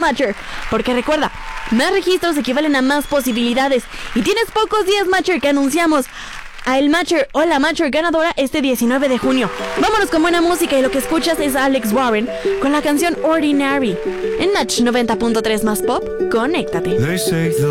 Matcher. Porque recuerda, más registros equivalen a más posibilidades. Y tienes pocos días, Matcher, que anunciamos a el Matcher o la Matcher ganadora este 19 de junio. Vámonos con buena música y lo que escuchas es Alex Warren con la canción Ordinary. En Match 90.3 más pop, conéctate.